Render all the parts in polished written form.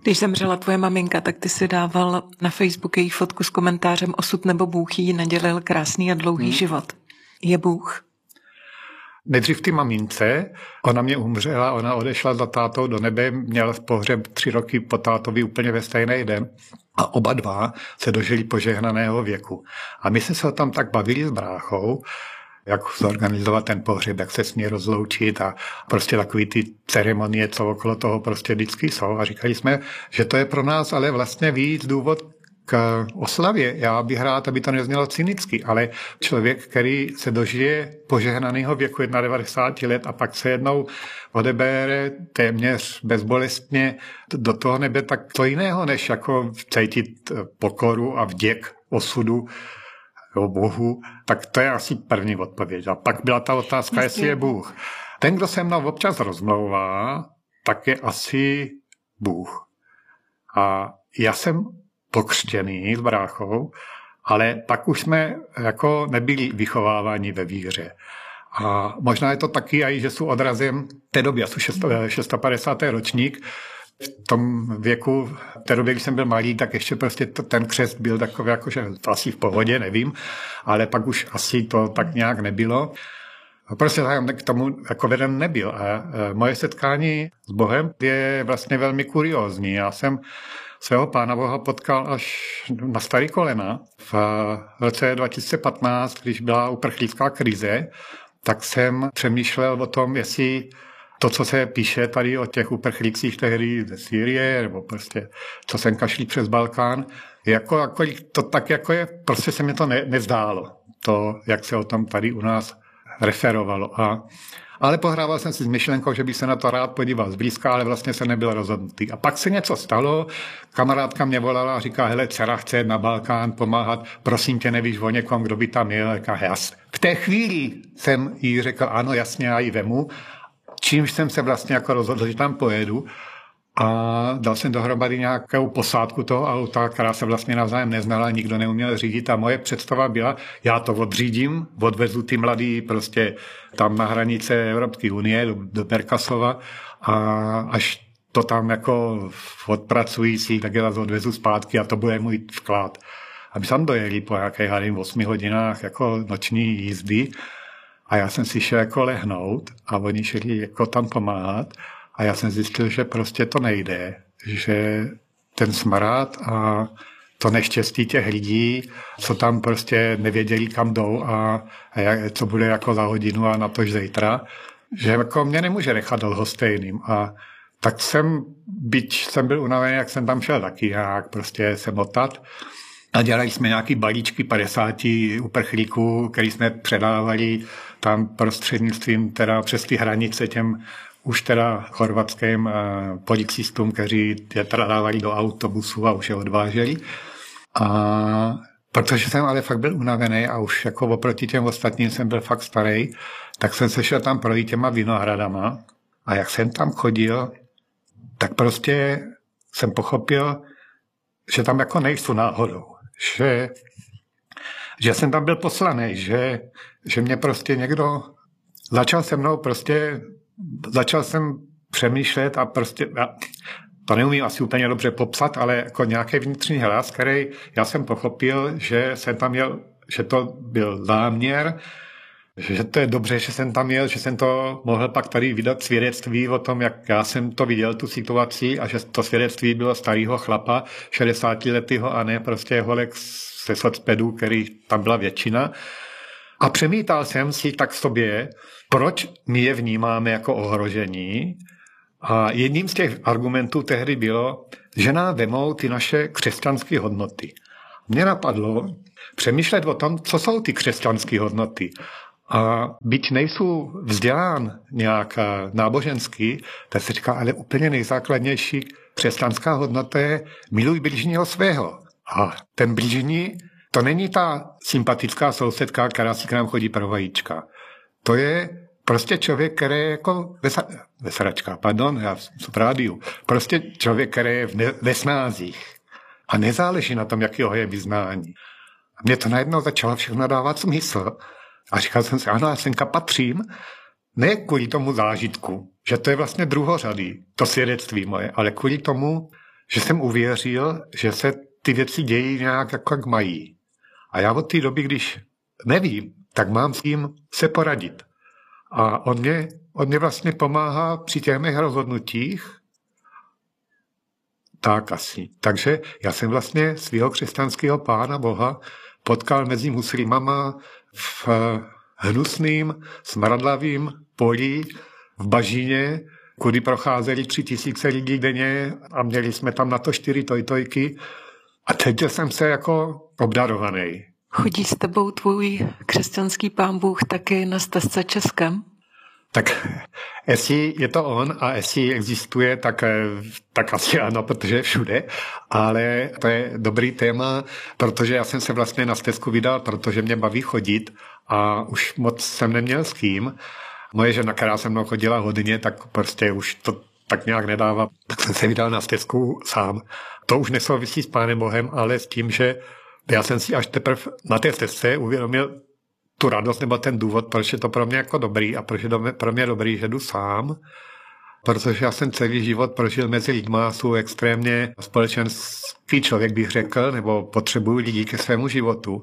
Když zemřela tvoje maminka, tak ty si dával na Facebook její fotku s komentářem osud nebo Bůh jí nadělil krásný a dlouhý život. Je Bůh? Nejdřív ty mamince, ona mě umřela, ona odešla za tátou do nebe, měla pohřeb 3 roky po tátovi úplně ve stejný den a oba dva se dožili požehnaného věku. A my jsme se tam tak bavili s bráchou, jak zorganizovat ten pohřeb, jak se smí rozloučit a prostě takový ty ceremonie, co okolo toho prostě vždycky jsou. A říkali jsme, že to je pro nás ale vlastně víc důvod k oslavě. Já bych rád, aby to neznělo cynicky, ale člověk, který se dožije požehnaného věku 91 let a pak se jednou odebere téměř bezbolestně do toho nebe, tak to jiného, než jako cítit pokoru a vděk osudu o Bohu, tak to je asi první odpověď. A pak byla ta otázka, jestli je Bůh. Ten, kdo se mnou občas rozmlouvá, tak je asi Bůh. A já jsem pokřtěný s bráchou, ale pak už jsme jako nebyli vychováváni ve víře. A možná je to taky, že jsou odrazem té doby, já jsem 650. ročník, v tom věku, v té době, když jsem byl malý, tak ještě prostě ten křest byl takový, jakože asi v pohodě, nevím, ale pak už asi to tak nějak nebylo. Prostě jsem k tomu jako veden nebyl. A moje setkání s Bohem je vlastně velmi kuriózní. Já jsem svého Pána Boha potkal až na starý kolena. V roce 2015, když byla uprchlická krize, tak jsem přemýšlel o tom, jestli to, co se píše tady o těch uprchlících tehdy ze Sýrie, nebo prostě co sem kašlí přes Balkán, to tak jako je, prostě se mi to nezdálo, to, jak se o tom tady u nás referovalo. Ale pohrával jsem si s myšlenkou, že bych se na to rád podíval zblízka, ale vlastně se nebyl rozhodnutý. A pak se něco stalo, kamarádka mě volala a říká, hele, dcera chce jet na Balkán pomáhat, prosím tě, nevíš o někom, kdo by tam jel? V té chvíli jsem jí řekl, ano, jasně, já ji vemu, čímž jsem se vlastně jako rozhodl, že tam pojedu a dal jsem dohromady nějakou posádku toho auta, která se vlastně navzájem neznala, nikdo neuměl řídit a moje představa byla, já to odřídím, odvezu ty mladý prostě tam na hranice Evropské unie do Berkasova a až to tam jako odpracují si, tak já odvezu zpátky a to bude můj vklad. Aby tam dojeli po nějakých 8 hodinách jako noční jízdy a já jsem si šel jako lehnout a oni šli jako tam pomáhat a já jsem zjistil, že prostě to nejde, že ten smrad a to neštěstí těch lidí, co tam prostě nevěděli, kam jdou a co bude jako za hodinu a na tož zítra, že jako mě nemůže nechat lhostejným. A tak byť jsem byl unavený, jak jsem tam šel taky nějak prostě se motat. A dělali jsme nějaký balíčky 50 uprchlíků, který jsme předávali tam prostřednictvím teda přes ty hranice těm už teda chorvatským policistům, kteří je teda dávali do autobusu a už je odváželi. A protože jsem ale fakt byl unavený a už jako oproti těm ostatním jsem byl fakt starý, tak jsem se šel tam projít těma vinohradama a jak jsem tam chodil, tak prostě jsem pochopil, že tam jako nejsou náhodou. Že jsem tam byl poslaný, že mě prostě někdo začal jsem přemýšlet a prostě, to neumím asi úplně dobře popsat, ale jako nějaký vnitřní hlas, který já jsem pochopil, že to byl záměr, že to je dobře, že jsem tam jel, že jsem to mohl pak tady vydat svědectví o tom, jak já jsem to viděl, tu situaci a že to svědectví bylo starého chlapa, 60letého a ne prostě holek se socpedů, který tam byla většina. A přemítal jsem si tak sobě, proč my je vnímáme jako ohrožení. A jedním z těch argumentů tehdy bylo, že nám vemou ty naše křesťanské hodnoty. Mně napadlo přemýšlet o tom, co jsou ty křesťanské hodnoty. A byť nejsou vzdělán nějak náboženský, tak se říká, ale úplně nejzákladnější křesťanská hodnota je miluj bližního svého. A ten bližní, to není ta sympatická sousedka, která si k nám chodí pro vajíčka. To je prostě člověk, který je jako vesračka, já jsem v rádiu. Prostě člověk, který je ve snázích. A nezáleží na tom, jakého je vyznání. A mně to najednou začalo všechno dávat smysl. A říkal jsem si, ano, já semka patřím, ne kvůli tomu zážitku, že to je vlastně druhořadý, to svědectví moje, ale kvůli tomu, že jsem uvěřil, že se ty věci dějí nějak jako jak mají. A já od té doby, když nevím, tak mám s tím se poradit. A on mě vlastně pomáhá při těch mých rozhodnutích. Tak asi. Takže já jsem vlastně svého křesťanského Pána Boha potkal mezi muslimama v hnusným, smradlavým poli v bažíně, kudy procházeli 3000 lidí denně a měli jsme tam na to 4 tojtojky a cítil jsem se jako obdarovaný. Chodí s tebou tvůj křesťanský Pán Bůh taky na stezce Českem? Tak jestli je to on a jestli existuje, tak asi ano, protože je všude, ale to je dobrý téma, protože já jsem se vlastně na stezku vydal, protože mě baví chodit a už moc jsem neměl s kým. Moje žena, která se mnou chodila hodně, tak prostě už to tak nějak nedává, tak jsem se vydal na stezku sám. To už nesouvisí s Pánem Bohem, ale s tím, že já jsem si až teprve na té stezce uvědomil tu radost nebo ten důvod, proč je to pro mě jako dobrý a proč je to pro mě dobrý, že jdu sám, protože já jsem celý život prožil mezi lidma, jsou extrémně společenský člověk, bych řekl, nebo potřebuju lidi ke svému životu.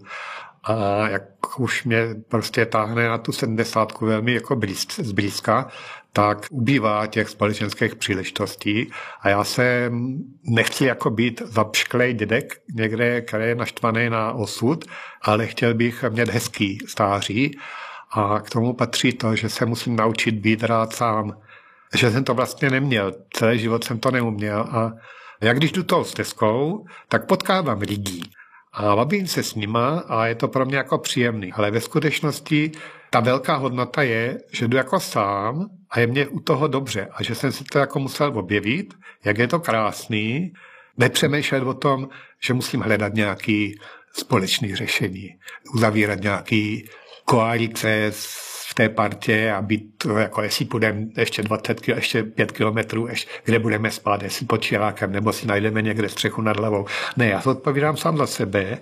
A jak už mě prostě táhne na tu 70 velmi jako zblízka, tak ubývá těch společenských příležitostí a já se nechci jako být zapšklej dědek někde, který je naštvaný na osud, ale chtěl bych mít hezký stáří a k tomu patří to, že se musím naučit být rád sám. Že jsem to vlastně neměl, celý život jsem to neuměl a jak když jdu tou stezkou, tak potkávám lidí. A bavím se s nima a je to pro mě jako příjemný. Ale ve skutečnosti ta velká hodnota je, že jdu jako sám a je mě u toho dobře. A že jsem si to jako musel objevit, jak je to krásný, nepřemýšlet o tom, že musím hledat nějaký společný řešení, uzavírat nějaký koalice v té partě a být jako jestli půjdeme ještě 20 km, ještě 5 kilometrů, kde budeme spát, jestli pod čirákem, nebo si najdeme někde střechu nad hlavou. Ne, já se odpovídám sám za sebe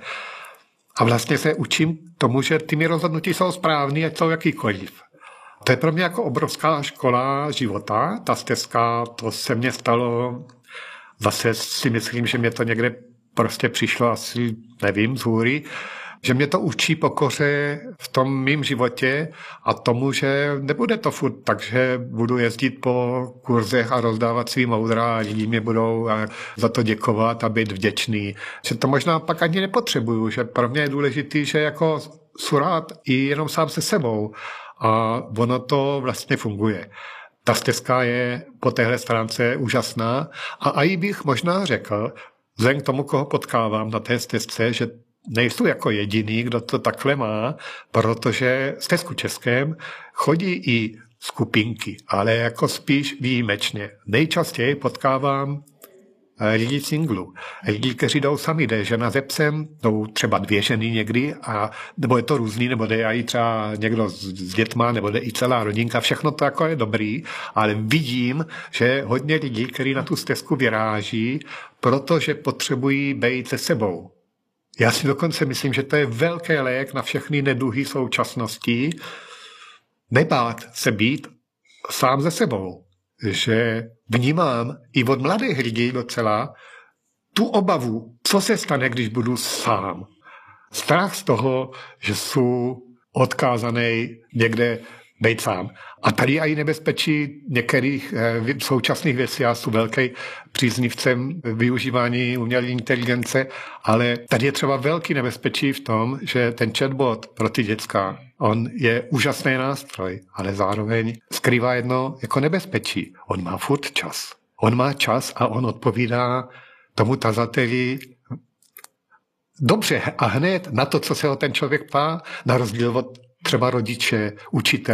a vlastně se učím tomu, že ty rozhodnutí jsou správný, ať jsou jakýkoliv. To je pro mě jako obrovská škola života. Ta stezka, to se mně stalo, zase si myslím, že mě to někde prostě přišlo asi, nevím, z hůry, že mě to učí pokoře v tom mým životě a tomu, že nebude to furt tak, že budu jezdit po kurzech a rozdávat svý moudra a lidi mě budou za to děkovat a být vděčný. Že to možná pak ani nepotřebuju, že pro mě je důležitý, že jako jsou rád i jenom sám se sebou a ono to vlastně funguje. Ta stezka je po téhle stránce úžasná a i bych možná řekl, vzhledem k tomu, koho potkávám na té stezce, že nejsou jako jediný, kdo to takhle má, protože stezku Českém chodí i skupinky, ale jako spíš výjimečně. Nejčastěji potkávám lidi singlu. Lidi, kteří jdou sami, jde žena se psem, jdou třeba 2 ženy někdy, nebo je to různý, nebo jde i třeba někdo s dětma, nebo jde i celá rodinka, všechno to jako je dobrý, ale vidím, že hodně lidí, kteří na tu stezku vyráží, protože potřebují být se sebou. Já si dokonce myslím, že to je velký lék na všechny neduhy současnosti, nebát se být sám ze sebou. Že vnímám i od mladých lidí docela tu obavu, co se stane, když budu sám. Strach z toho, že jsou odkázaný někde být sám. A tady je i nebezpečí některých současných věcí. Já jsem velký příznivcem využívání umělé inteligence, ale tady je třeba velký nebezpečí v tom, že ten chatbot pro ty děcka, on je úžasný nástroj, ale zároveň skrývá jedno jako nebezpečí. On má furt čas. On má čas a on odpovídá tomu tazateli dobře a hned na to, co se ho ten člověk ptá, na rozdíl od třeba rodiče, učitel.